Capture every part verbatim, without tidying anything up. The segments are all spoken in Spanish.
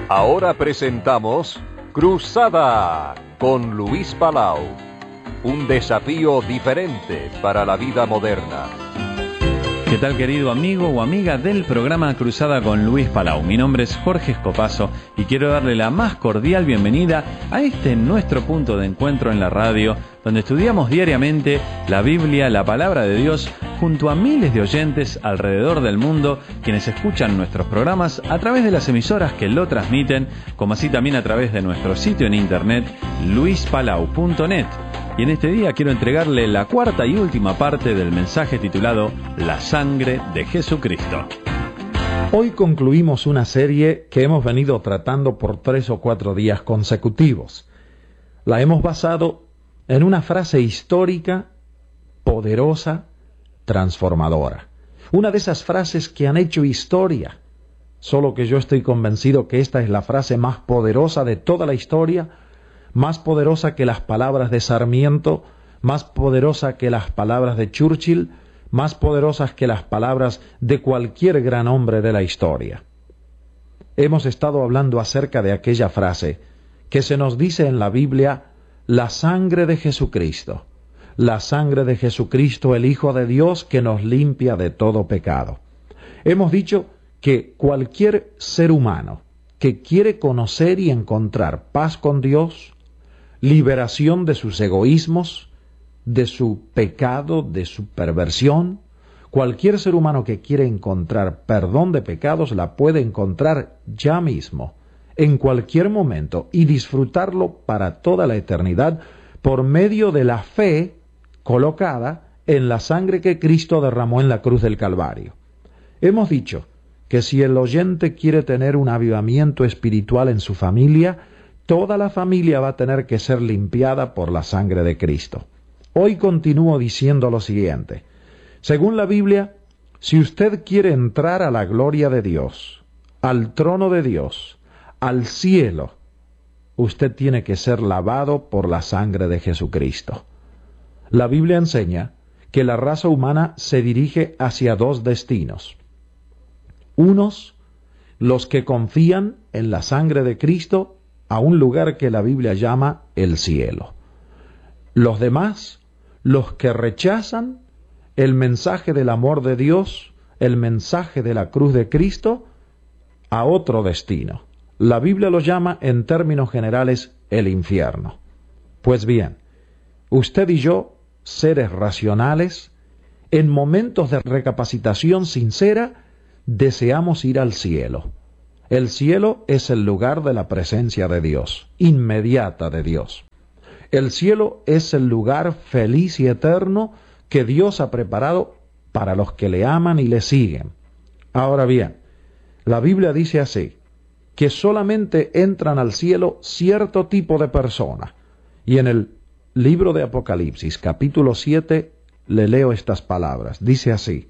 Ahora presentamos Cruzada con Luis Palau. Un desafío diferente para la vida moderna. ¿Qué tal, querido amigo o amiga del programa Cruzada con Luis Palau? Mi nombre es Jorge Escopazo y quiero darle la más cordial bienvenida a este nuestro punto de encuentro en la radio, donde estudiamos diariamente la Biblia, la Palabra de Dios, junto a miles de oyentes alrededor del mundo, quienes escuchan nuestros programas a través de las emisoras que lo transmiten, como así también a través de nuestro sitio en internet, luis palau punto net. Y en este día quiero entregarle la cuarta y última parte del mensaje titulado La sangre de Jesucristo. Hoy concluimos una serie que hemos venido tratando por tres o cuatro días consecutivos. La hemos basado en una frase histórica, poderosa, transformadora. Una de esas frases que han hecho historia. Solo que yo estoy convencido que esta es la frase más poderosa de toda la historia, más poderosa que las palabras de Sarmiento, más poderosa que las palabras de Churchill, más poderosas que las palabras de cualquier gran hombre de la historia. Hemos estado hablando acerca de aquella frase que se nos dice en la Biblia, la sangre de Jesucristo, la sangre de Jesucristo, el Hijo de Dios, que nos limpia de todo pecado. Hemos dicho que cualquier ser humano que quiere conocer y encontrar paz con Dios, liberación de sus egoísmos, de su pecado, de su perversión. Cualquier ser humano que quiere encontrar perdón de pecados la puede encontrar ya mismo, en cualquier momento, y disfrutarlo para toda la eternidad por medio de la fe colocada en la sangre que Cristo derramó en la cruz del Calvario. Hemos dicho que si el oyente quiere tener un avivamiento espiritual en su familia, toda la familia va a tener que ser limpiada por la sangre de Cristo. Hoy continúo diciendo lo siguiente. Según la Biblia, si usted quiere entrar a la gloria de Dios, al trono de Dios, al cielo, usted tiene que ser lavado por la sangre de Jesucristo. La Biblia enseña que la raza humana se dirige hacia dos destinos. Unos, los que confían en la sangre de Cristo, a un lugar que la Biblia llama el cielo. Los demás, los que rechazan el mensaje del amor de Dios, el mensaje de la cruz de Cristo, a otro destino. La Biblia lo llama en términos generales el infierno. Pues bien, usted y yo, seres racionales, en momentos de recapacitación sincera, deseamos ir al cielo. El cielo es el lugar de la presencia de Dios, inmediata de Dios. El cielo es el lugar feliz y eterno que Dios ha preparado para los que le aman y le siguen. Ahora bien, la Biblia dice así, que solamente entran al cielo cierto tipo de personas. Y en el libro de Apocalipsis, capítulo siete, le leo estas palabras. Dice así,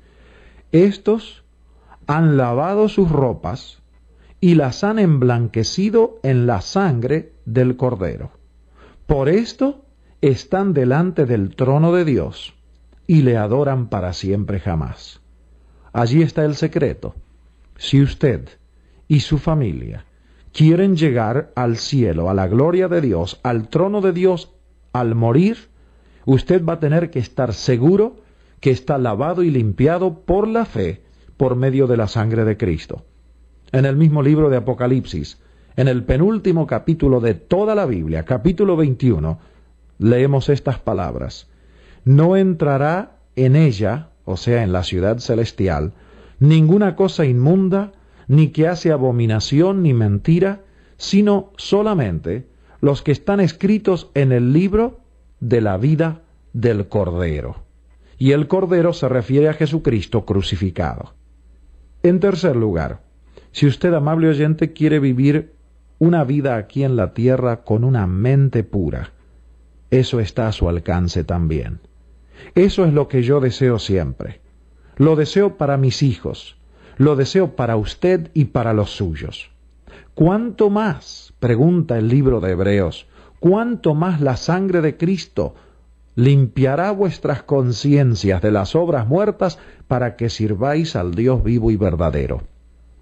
estos han lavado sus ropas y las han emblanquecido en la sangre del Cordero. Por esto están delante del trono de Dios y le adoran para siempre jamás. Allí está el secreto. Si usted y su familia quieren llegar al cielo, a la gloria de Dios, al trono de Dios, al morir, usted va a tener que estar seguro que está lavado y limpiado por la fe, por medio de la sangre de Cristo. En el mismo libro de Apocalipsis, en el penúltimo capítulo de toda la Biblia, capítulo veintiuno, leemos estas palabras. No entrará en ella, o sea, en la ciudad celestial, ninguna cosa inmunda, ni que hace abominación ni mentira, sino solamente los que están escritos en el libro de la vida del Cordero. Y el Cordero se refiere a Jesucristo crucificado. En tercer lugar, si usted, amable oyente, quiere vivir una vida aquí en la tierra con una mente pura, eso está a su alcance también. Eso es lo que yo deseo siempre. Lo deseo para mis hijos, lo deseo para usted y para los suyos. ¿Cuánto más, pregunta el libro de Hebreos, cuánto más la sangre de Cristo limpiará vuestras conciencias de las obras muertas para que sirváis al Dios vivo y verdadero?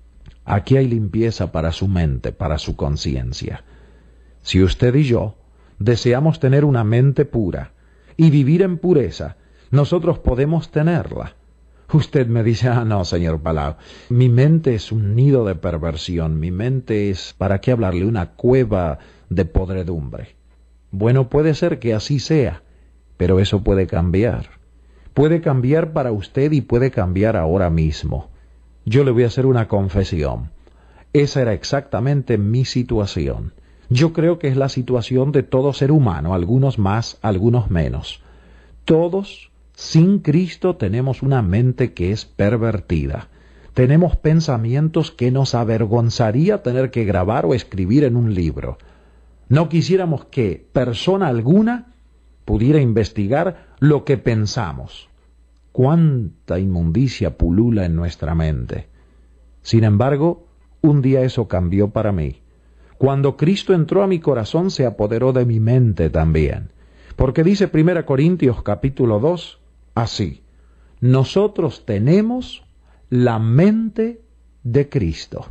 Aquí hay limpieza para su mente, para su conciencia. Si usted y yo deseamos tener una mente pura y vivir en pureza, nosotros podemos tenerla. Usted me dice, ah, no, señor Palau, mi mente es un nido de perversión, mi mente es, ¿para qué hablarle?, una cueva de podredumbre. Bueno, puede ser que así sea, pero eso puede cambiar. Puede cambiar para usted y puede cambiar ahora mismo. Yo le voy a hacer una confesión. Esa era exactamente mi situación. Yo creo que es la situación de todo ser humano, algunos más, algunos menos. Todos, sin Cristo, tenemos una mente que es pervertida. Tenemos pensamientos que nos avergonzaría tener que grabar o escribir en un libro. No quisiéramos que persona alguna pudiera investigar lo que pensamos. Cuánta inmundicia pulula en nuestra mente. Sin embargo, un día eso cambió para mí. Cuando Cristo entró a mi corazón, se apoderó de mi mente también. Porque dice primera Corintios capítulo dos, así: nosotros tenemos la mente de Cristo.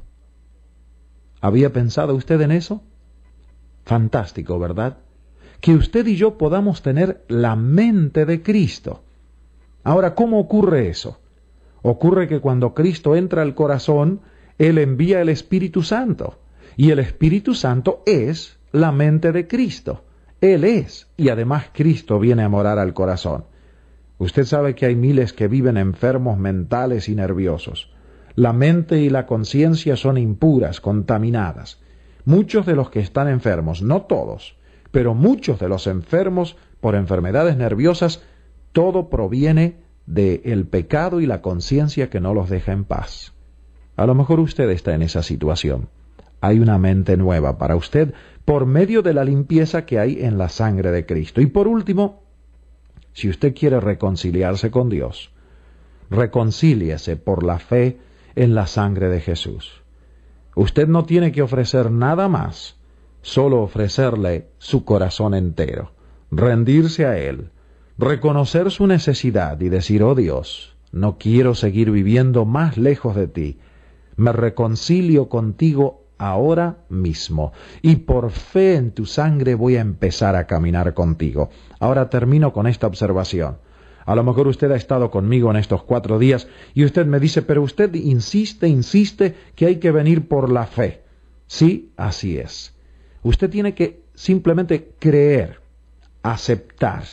¿Había pensado usted en eso? Fantástico, ¿verdad? Que usted y yo podamos tener la mente de Cristo. Ahora, ¿cómo ocurre eso? Ocurre que cuando Cristo entra al corazón, Él envía el Espíritu Santo. Y el Espíritu Santo es la mente de Cristo. Él es, y además Cristo viene a morar al corazón. Usted sabe que hay miles que viven enfermos mentales y nerviosos. La mente y la conciencia son impuras, contaminadas. Muchos de los que están enfermos, no todos, pero muchos de los enfermos por enfermedades nerviosas, todo proviene del pecado y la conciencia que no los deja en paz. A lo mejor usted está en esa situación. Hay una mente nueva para usted por medio de la limpieza que hay en la sangre de Cristo. Y por último, si usted quiere reconciliarse con Dios, reconcíliese por la fe en la sangre de Jesús. Usted no tiene que ofrecer nada más, solo ofrecerle su corazón entero, rendirse a Él, reconocer su necesidad y decir, oh Dios, no quiero seguir viviendo más lejos de ti, me reconcilio contigo ahora mismo, y por fe en tu sangre voy a empezar a caminar contigo. Ahora termino con esta observación. A lo mejor usted ha estado conmigo en estos cuatro días y usted me dice, pero usted insiste, insiste que hay que venir por la fe. Sí, así es. Usted tiene que simplemente creer, aceptar,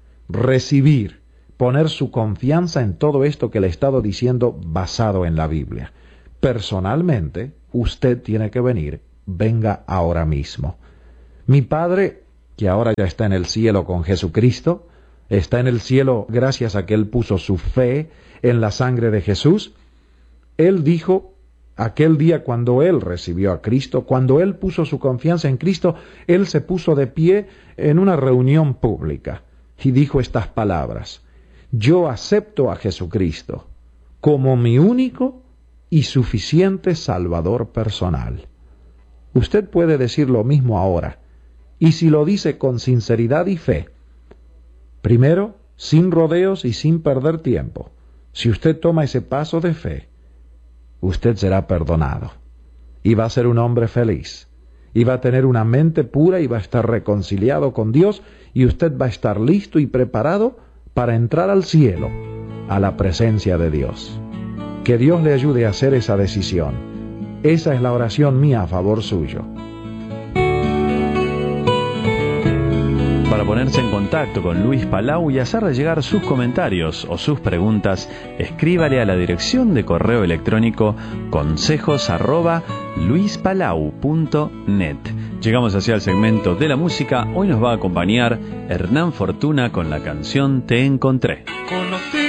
recibir, poner su confianza en todo esto que le he estado diciendo basado en la Biblia. Personalmente, usted tiene que venir, venga ahora mismo. Mi Padre, que ahora ya está en el cielo con Jesucristo, está en el cielo gracias a que Él puso su fe en la sangre de Jesús. Él dijo, aquel día cuando Él recibió a Cristo, cuando Él puso su confianza en Cristo, Él se puso de pie en una reunión pública y dijo estas palabras: yo acepto a Jesucristo como mi único y suficiente Salvador personal. Usted puede decir lo mismo ahora, y si lo dice con sinceridad y fe, primero, sin rodeos y sin perder tiempo, si usted toma ese paso de fe, usted será perdonado, y va a ser un hombre feliz, y va a tener una mente pura y va a estar reconciliado con Dios, y usted va a estar listo y preparado para entrar al cielo, a la presencia de Dios. Que Dios le ayude a hacer esa decisión. Esa es la oración mía a favor suyo. Para ponerse en contacto con Luis Palau y hacerle llegar sus comentarios o sus preguntas, escríbale a la dirección de correo electrónico consejos arroba luispalau punto net. Llegamos hacia el segmento de la música. Hoy nos va a acompañar Hernán Fortuna con la canción Te Encontré. Conocí